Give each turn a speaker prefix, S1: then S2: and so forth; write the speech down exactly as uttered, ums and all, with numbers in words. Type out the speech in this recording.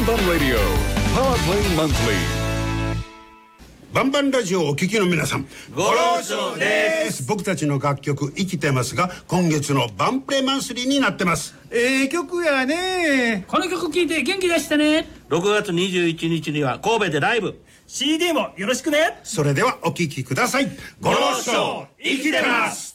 S1: バンラジオパワープレイマンスリー。
S2: バンバンラジオをお聞きの皆さん、
S3: ご労長です。
S2: 僕たちの楽曲生きてますが、今月のバンプレイマンスリーになってます。
S4: ええ曲やね。
S5: この曲聴いて元気出してね。
S3: ろくがつにじゅういちにちには神戸でライブ。
S4: シーディー もよろしくね。
S2: それではお聴きください。ご労長生きてます。